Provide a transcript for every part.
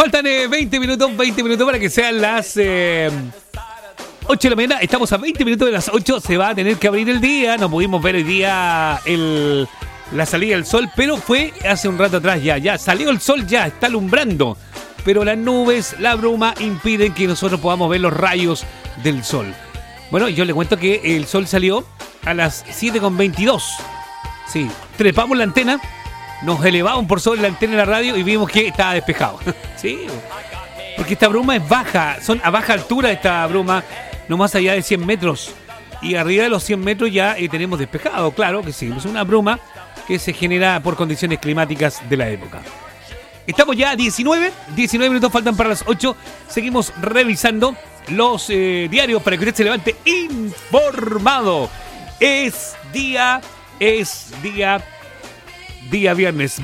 Faltan 20 minutos para que sean las 8 de la mañana. Estamos a 20 minutos de las 8. Se va a tener que abrir el día. No pudimos ver hoy día la salida del sol, pero fue hace un rato atrás ya salió el sol, ya está alumbrando. Pero las nubes, la bruma impiden que nosotros podamos ver los rayos del sol. Bueno, yo le cuento que el sol salió a las 7:22. Sí, trepamos la antena, nos elevamos por sobre la antena de la radio y vimos que estaba despejado. Sí, porque esta bruma es baja, son a baja altura esta bruma, no más allá de 100 metros. Y arriba de los 100 metros ya tenemos despejado, claro que sí. Es una bruma que se genera por condiciones climáticas de la época. Estamos ya a 19 minutos faltan para las 8. Seguimos revisando los diarios para que usted se levante informado. Es día viernes.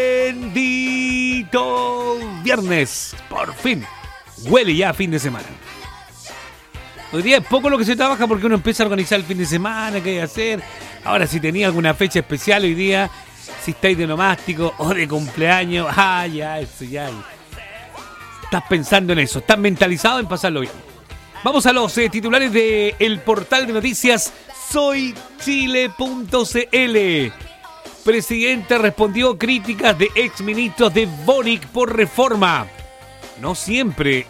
Bendito viernes. Por fin. Huele ya a fin de semana. Hoy día es poco lo que se trabaja porque uno empieza a organizar el fin de semana, qué hay que hacer. Ahora, si tenía alguna fecha especial hoy día, si estáis de nomástico o de cumpleaños, eso ya. Estás pensando en eso, estás mentalizado en pasarlo bien. Vamos a los titulares del portal de noticias soychile.cl. Presidente respondió críticas de exministros de Boric por reforma. No siempre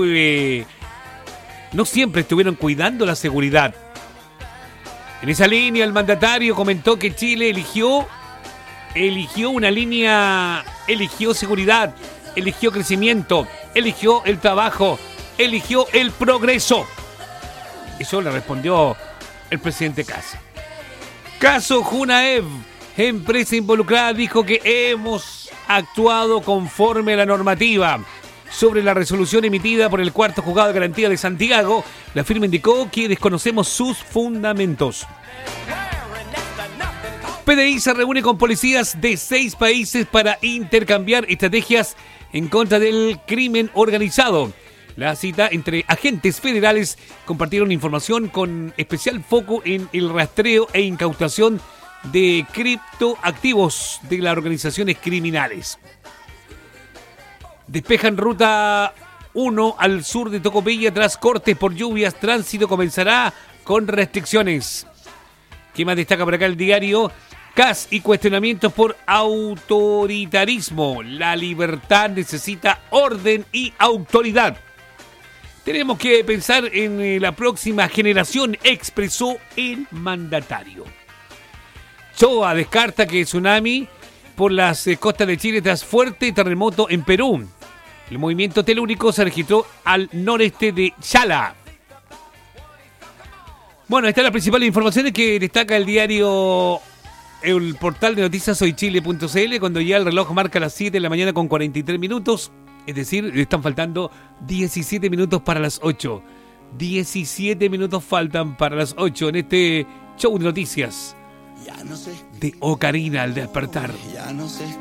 estuvieron cuidando la seguridad. En esa línea, el mandatario comentó que Chile eligió una línea, eligió seguridad, eligió crecimiento, eligió el trabajo, eligió el progreso. Eso le respondió el presidente Kast. Caso Junaev, empresa involucrada dijo que hemos actuado conforme a la normativa. Sobre la resolución emitida por el cuarto juzgado de garantía de Santiago, la firma indicó que desconocemos sus fundamentos. PDI se reúne con policías de 6 países para intercambiar estrategias en contra del crimen organizado. La cita entre agentes federales compartieron información con especial foco en el rastreo e incautación de criptoactivos de las organizaciones criminales. Despejan ruta 1 al sur de Tocopilla tras cortes por lluvias. Tránsito comenzará con restricciones. ¿Qué más destaca por acá el diario? Kast y cuestionamientos por autoritarismo. La libertad necesita orden y autoridad. Tenemos que pensar en la próxima generación, expresó el mandatario. Choa descarta que tsunami por las costas de Chile tras fuerte terremoto en Perú. El movimiento telúrico se registró al noreste de Chala. Bueno, esta es la principal información que destaca el diario, el portal de noticias soychile.cl, cuando ya el reloj marca las 7 de la mañana con 43 minutos. Es decir, le están faltando 17 minutos para las 8. 17 minutos faltan para las 8 en este show de noticias de Ocarina al despertar. Ya no sé